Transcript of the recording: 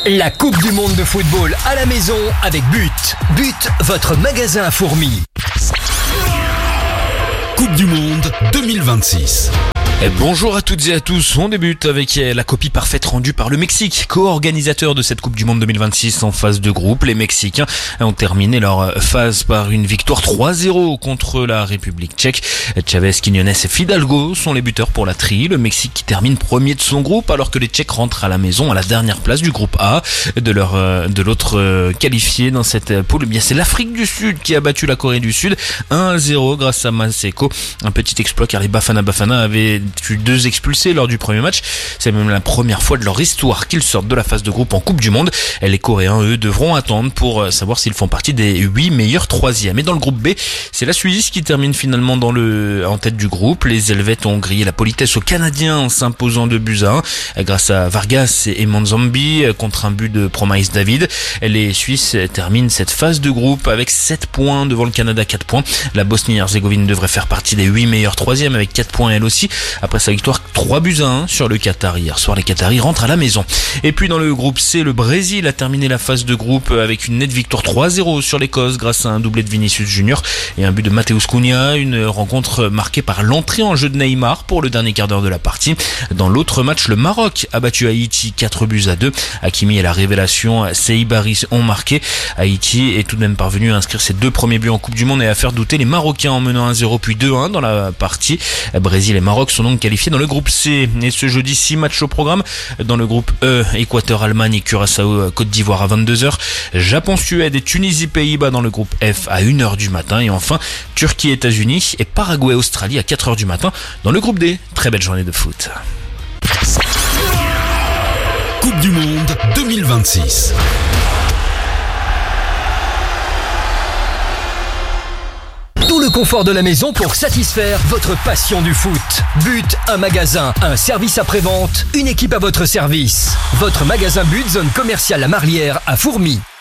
La Coupe du Monde de football à la maison avec But. But, votre magasin à fourmis. Coupe du Monde 2026. Bonjour à toutes et à tous, on débute avec la copie parfaite rendue par le Mexique, co-organisateur de cette Coupe du Monde 2026 en phase de groupe. Les Mexicains ont terminé leur phase par une victoire 3-0 contre la République tchèque. Chavez, Quiñones et Fidalgo sont les buteurs pour la tri. Le Mexique qui termine premier de son groupe alors que les Tchèques rentrent à la maison à la dernière place du groupe A. De l'autre qualifié dans cette poule, eh bien c'est l'Afrique du Sud qui a battu la Corée du Sud 1-0 grâce à Maseko. Un petit exploit car les Bafana avaient eu 2 expulsés lors du premier match. C'est même la première fois de leur histoire qu'ils sortent de la phase de groupe en Coupe du Monde. Les Coréens, eux, devront attendre pour savoir s'ils font partie des 8 meilleurs troisièmes. Et dans le groupe B, c'est la Suisse qui termine finalement en tête du groupe. Les Helvètes ont grillé la politesse aux Canadiens en s'imposant 2-1 grâce à Vargas et Manzambi contre un but de Promise David. Les Suisses terminent cette phase de groupe avec 7 points devant le Canada, 4 points. La Bosnie-Herzégovine devrait faire partie des 8 meilleurs troisièmes avec 4 points elle aussi. Après sa victoire 3-1 sur le Qatar hier soir, les Qataris rentrent à la maison. Et puis dans le groupe C, le Brésil a terminé la phase de groupe avec une nette victoire 3-0 sur l'Écosse grâce à un doublé de Vinicius Junior et un but de Mateus Cunha, une rencontre marquée par l'entrée en jeu de Neymar pour le dernier quart d'heure de la partie. Dans l'autre match, le Maroc a battu Haïti 4-2. Hakimi et la révélation Seibaris ont marqué. Haïti est tout de même parvenu à inscrire ses 2 premiers buts en Coupe du Monde et à faire douter les Marocains en menant 1-0 puis 2-1 dans la partie. Brésil et Maroc sont donc qualifiés dans le groupe C. Et ce jeudi, 6 matchs au programme. Dans le groupe E, Équateur, Allemagne et Curaçao, Côte d'Ivoire à 22h. Japon, Suède et Tunisie, Pays-Bas dans le groupe F à 1h du matin. Et enfin, Turquie, États-Unis et Paraguay, Australie à 4h du matin dans le groupe D. Très belle journée de foot. Coupe du Monde 2026. Tout le confort de la maison pour satisfaire votre passion du foot. But, un magasin, un service après-vente, une équipe à votre service. Votre magasin But, zone commerciale La Marlière à Fourmis.